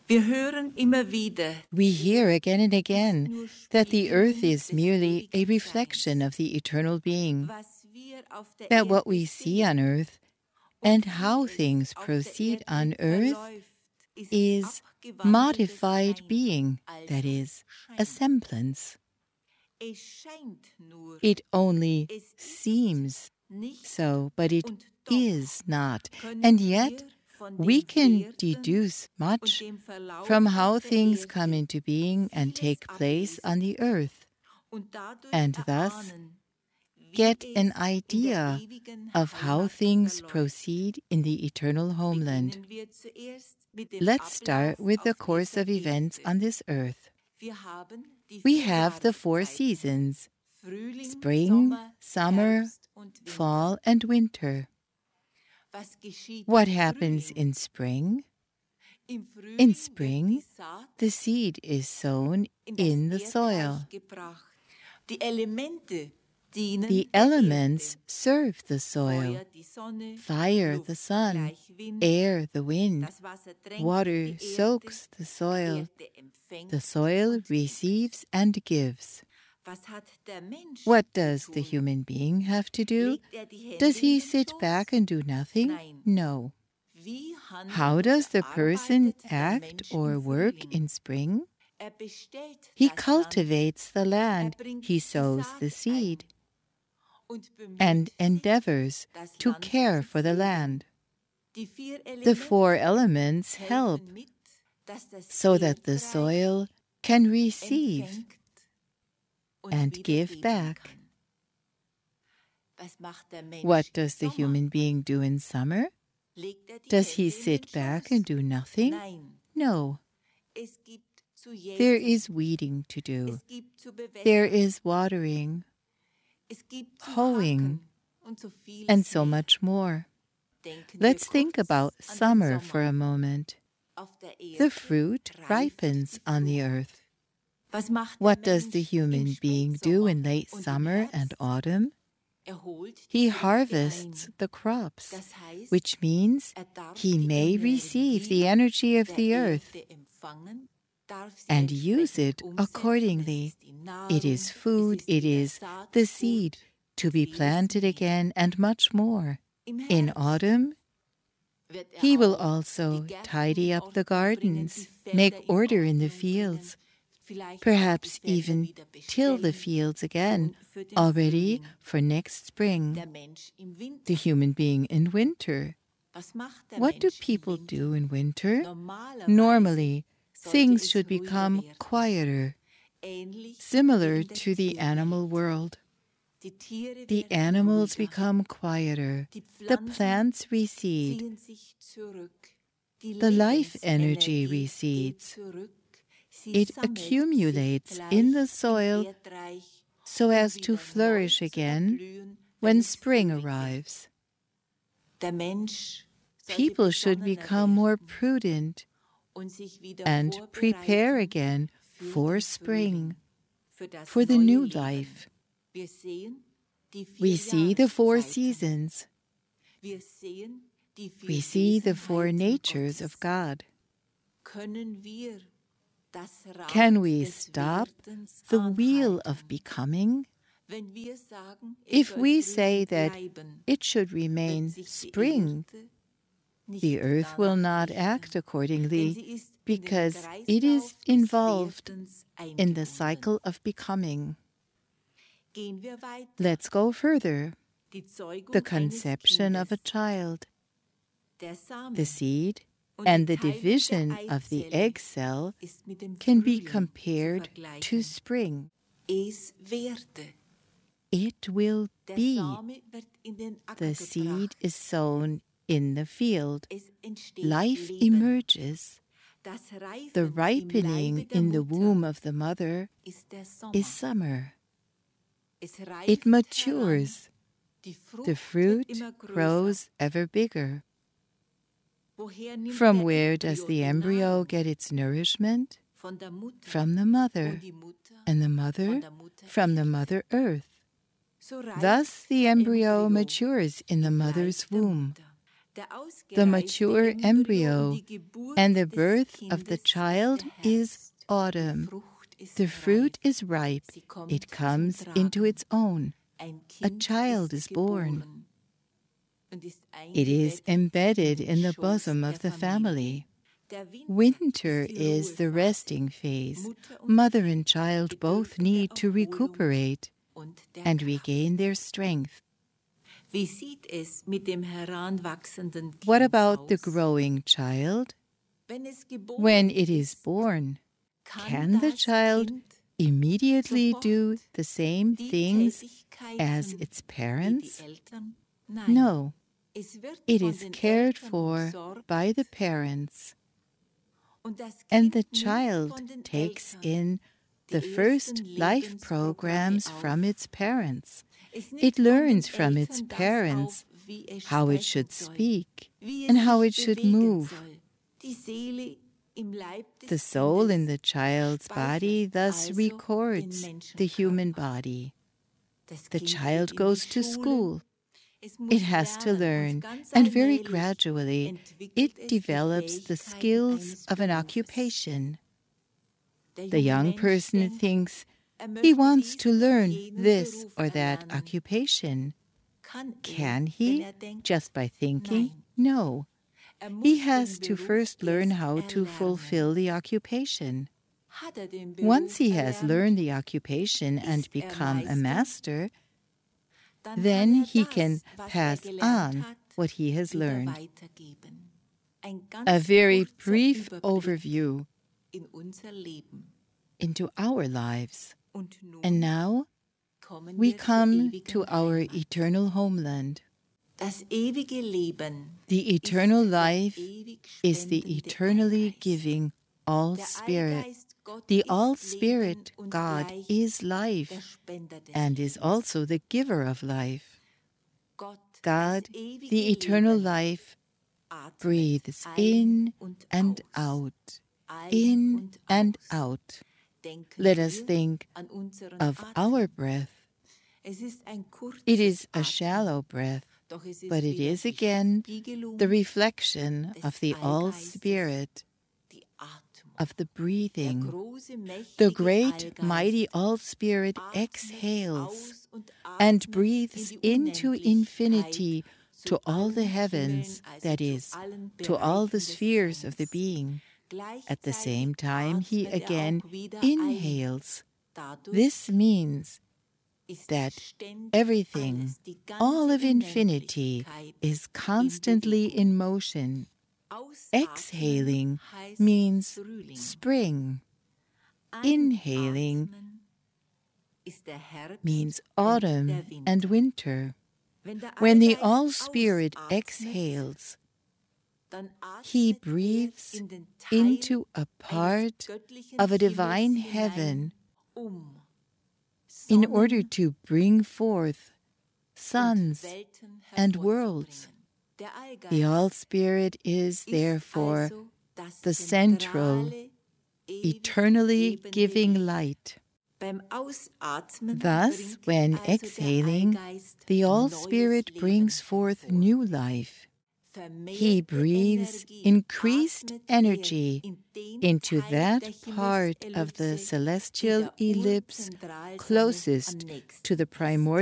We hear again and again that the earth is merely a reflection of the eternal being, that what we see on earth and how things proceed on earth is modified being, that is, a semblance. It only seems so, but it is not. And yet, we can deduce much from how things come into being and take place on the earth, and thus get an idea of how things proceed in the eternal homeland. Let's start with the course of events on this earth. We have the 4 seasons: spring, summer, fall, and winter. What happens in spring? In spring, the seed is sown in the soil. The elements serve the soil: fire, the sun; air, the wind; water soaks the soil. The soil receives and gives. What does the human being have to do? Does he sit back and do nothing? No. How does the person act or work in spring? He cultivates the land, he sows the seed, and endeavors to care for the land. The 4 elements help so that the soil can receive and give back. What does the human being do in summer? Does he sit back and do nothing? No. There is weeding to do. There is watering, hoeing, and so much more. Let's think about summer for a moment. The fruit ripens on the earth. What does the human being do in late summer and autumn? He harvests the crops, which means he may receive the energy of the earth and use it accordingly. It is food, it is the seed to be planted again, and much more. In autumn, he will also tidy up the gardens, make order in the fields, perhaps even till the fields again, already for next spring. The human being in winter. What do people do in winter? Normally, things should become quieter, similar to the animal world. The animals become quieter, the plants recede, the life energy recedes. It accumulates in the soil so as to flourish again when spring arrives. People should become more prudent and prepare again for spring, for the new life. We see the 4 seasons. We see the 4 natures of God. Can we stop the wheel of becoming? If we say that it should remain spring, the earth will not act accordingly because it is involved in the cycle of becoming. Let's go further. The conception of a child, the seed, and the division of the egg cell can be compared to spring. It will be. The seed is sown in the field. Life emerges. The ripening in the womb of the mother is summer. It matures. The fruit grows ever bigger. From where does the embryo get its nourishment? From the mother, and the mother from the Mother Earth. Thus the embryo matures in the mother's womb. The mature embryo and the birth of the child is autumn. The fruit is ripe. It comes into its own. A child is born. It is embedded in the bosom of the family. Winter is the resting phase. Mother and child both need to recuperate and regain their strength. What about the growing child? When it is born, can the child immediately do the same things as its parents? No. It is cared for by the parents, and the child takes in the first life programs from its parents. It learns from its parents how it should speak and how it should move. The soul in the child's body thus records the human body. The child goes to school. It has to learn, and very gradually it develops the skills of an occupation. The young person thinks he wants to learn this or that occupation. Can he, just by thinking? No. He has to first learn how to fulfill the occupation. Once he has learned the occupation and become a master, then he can pass on what he has learned. A very brief overview into our lives. And now we come to our eternal homeland. The eternal life is the eternally giving All-Spirit. The All-Spirit God is life and is also the giver of life. God, the eternal life, breathes in and out, in and out. Let us think of our breath. It is a shallow breath, but it is again the reflection of the All-Spirit, of the breathing. The great, mighty All-Spirit exhales and breathes into infinity, to all the heavens, that is, to all the spheres of the being. At the same time, he again inhales. This means that everything, all of infinity, is constantly in motion. Exhaling means spring. Inhaling means autumn and winter. When the All-Spirit exhales, he breathes into a part of a divine heaven in order to bring forth suns and worlds. The All-Spirit is therefore the central, eternally giving light. Thus, when exhaling, the All-Spirit brings forth new life. He breathes increased energy into that part of the celestial ellipse closest to the primordial